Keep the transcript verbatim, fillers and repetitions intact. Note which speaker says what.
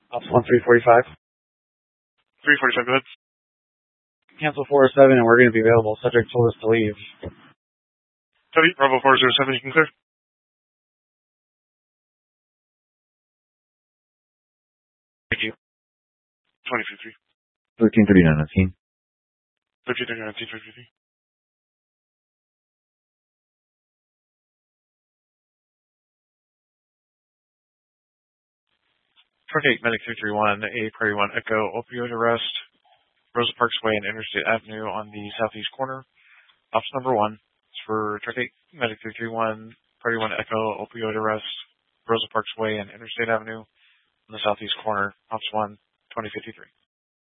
Speaker 1: Ops one three forty-five.
Speaker 2: three forty-five, go ahead.
Speaker 1: Cancel four oh seven, and we're going to be available. Subject told us to leave.
Speaker 2: Copy. Bravo four oh seven, you can clear.
Speaker 3: Thank you.
Speaker 2: twenty fifty-three.
Speaker 4: thirteen thirty-nine nineteen.
Speaker 2: thirteen thirty-nine nineteen fifty-three.
Speaker 3: Truck eight, Medic three three one, A Prairie one Echo, opioid arrest, Rosa Parks Way and Interstate Avenue on the southeast corner. Ops number one is for Truck eight, Medic three three one, Prairie one Echo, opioid arrest, Rosa Parks Way and Interstate Avenue on the southeast corner. Ops one, twenty fifty-three.